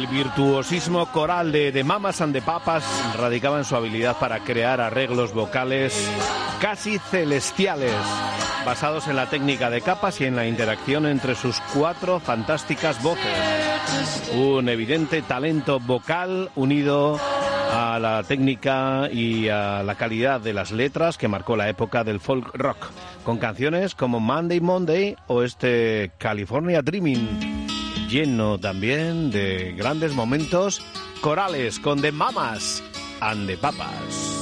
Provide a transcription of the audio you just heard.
El virtuosismo coral de The Mamas and the Papas radicaba en su habilidad para crear arreglos vocales casi celestiales, basados en la técnica de capas y en la interacción entre sus 4 fantásticas voces. Un evidente talento vocal unido a la técnica y a la calidad de las letras que marcó la época del folk rock, con canciones como Monday Monday o este California Dreaming, lleno también de grandes momentos corales con The Mamas and the Papas.